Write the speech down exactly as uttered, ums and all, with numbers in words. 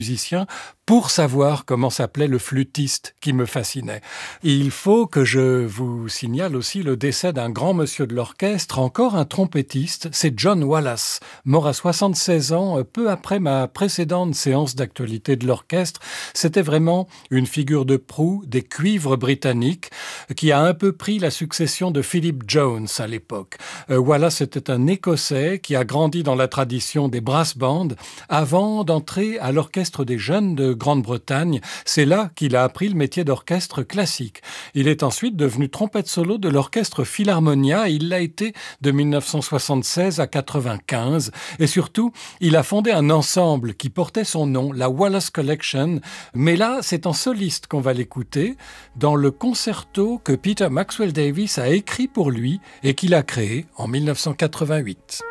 musicien pour savoir comment s'appelait le flûtiste qui me fascinait. Et il faut que je vous signale aussi le décès d'un grand monsieur de l'orchestre, encore un trompettiste, c'est John Wallace, mort à soixante-seize ans, peu après ma précédente séance d'actualité de l'orchestre. C'était vraiment une figure de proue des cuivres britanniques qui a un peu pris la succession de Philip Jones à l'époque. Euh, Wallace était un Écossais qui a grandi dans la tradition des brass bands avant d'entrer à l'orchestre des jeunes de Grande-Bretagne. C'est là qu'il a appris le métier d'orchestre classique. Il est ensuite devenu trompette solo de l'orchestre Philharmonia. Il l'a été de mille neuf cent soixante-seize à quatre-vingt-quinze. Et surtout, il a fondé un ensemble qui portait son nom, la Wallace Collection. Mais là, c'est en soliste qu'on va l'écouter dans le concerto que Peter Maxwell Davies a écrit pour lui et qu'il a créé en mille neuf cent quatre-vingt-huit.